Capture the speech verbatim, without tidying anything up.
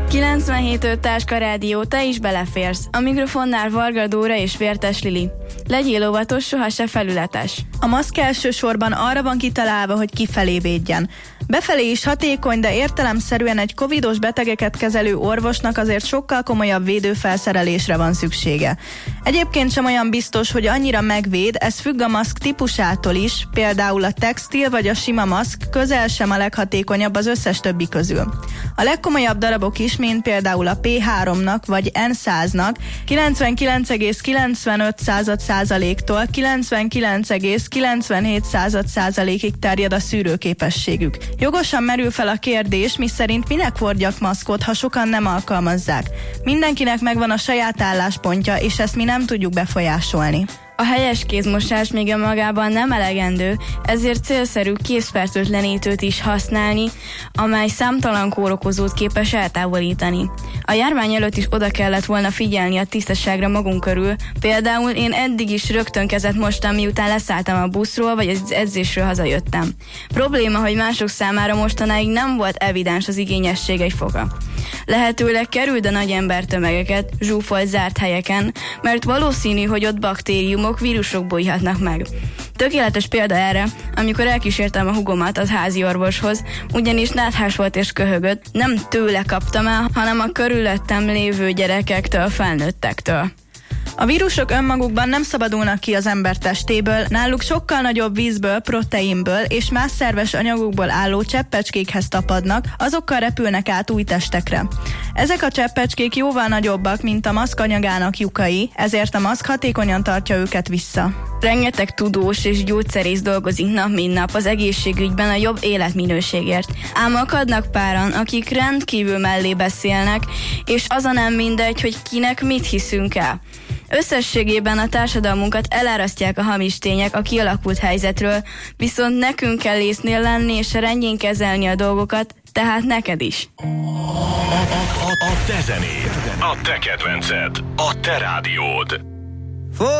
kilencvenhét öt Táska Rádió, te is beleférsz. A mikrofonnál Varga Dóra és Vértes Lili. Legyél óvatos, soha se felületes. A maszk elsősorban arra van kitalálva, hogy kifelé védjen. Befelé is hatékony, de értelemszerűen egy covidos betegeket kezelő orvosnak azért sokkal komolyabb védőfelszerelésre van szüksége. Egyébként sem olyan biztos, hogy annyira megvéd, ez függ a maszk típusától is, például a textil vagy a sima maszk közel sem a leghatékonyabb az összes többi közül. A legkomolyabb darabok is, mint például a pé háromnak vagy en száznak kilencvenkilenc egész kilencvenöt százaléktól kilencvenkilenc egész kilencvenhét százalékig terjed a szűrőképességük. Jogosan merül fel a kérdés, miszerint minek hordjak maszkot, ha sokan nem alkalmazzák. Mindenkinek megvan a saját álláspontja, és ezt mi nem tudjuk befolyásolni. A helyes kézmosás még önmagában nem elegendő, ezért célszerű kézfertőtlenítőt is használni, amely számtalan kórokozót képes eltávolítani. A járvány előtt is oda kellett volna figyelni a tisztaságra magunk körül, például én eddig is rögtön kezet mostam, miután leszálltam a buszról vagy az edzésről hazajöttem. Probléma, hogy mások számára mostanáig nem volt evidens az igényesség egy foka. Lehetőleg kerüld a nagy embertömegeket, zsúfolt zárt helyeken, mert valószínű, hogy ott baktériumok, vírusok bújhatnak meg. Tökéletes példa erre, amikor elkísértem a húgomat az házi orvoshoz, ugyanis náthás volt és köhögött, nem tőle kaptam el, hanem a körülöttem lévő gyerekektől, felnőttektől. A vírusok önmagukban nem szabadulnak ki az ember testéből, náluk sokkal nagyobb vízből, proteinből és más szerves anyagokból álló cseppecskékhez tapadnak, azokkal repülnek át új testekre. Ezek a cseppecskék jóval nagyobbak, mint a maszk anyagának lyukai, ezért a maszk hatékonyan tartja őket vissza. Rengeteg tudós és gyógyszerész dolgozik nap mint nap az egészségügyben a jobb életminőségért. Ám akadnak páran, akik rendkívül mellé beszélnek, és az a nem mindegy, hogy kinek mit hiszünk el. Összességében a társadalmunkat elárasztják a hamis tények a kialakult helyzetről, viszont nekünk kell észnél lenni és rendjén kezelni a dolgokat, tehát neked is. A, a, a, a te zenéd, a te kedvenced, a te rádiód.